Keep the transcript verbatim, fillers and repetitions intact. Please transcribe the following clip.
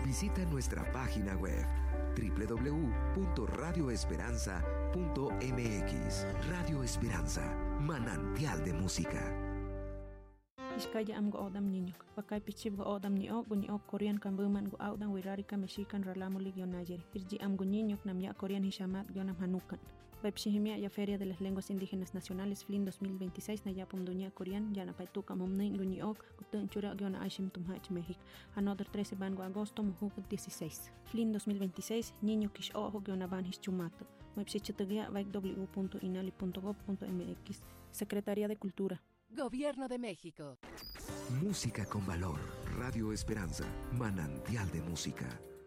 Visita nuestra página web doble u doble u doble u punto radio esperanza punto m x. Radio Esperanza, manantial de música. Iskaya am go odam niño. Pakai pichib go odam ni ok ni ok Korean kan buman go audan wirari ka mexican ralamu ligio Niger. Irji am go niño nam ya Korean hishamat gionam hanukan. Baipshihimia ya Feria de las Lenguas Indígenas Nacionales F L I N dos mil veintiséis na yapum dunia Korean ya na paituka momnin go ni ok gutun chura giona aishim tumhach México. Another trece ban go agosto muhuk dieciséis. F L I N dos mil veintiséis niño kish ojo giona ban hischumato. Baipshichitagia vaik w punto inali punto gov punto m x. Secretaría de Cultura. Gobierno de México. Música con valor. Radio Esperanza, manantial de música.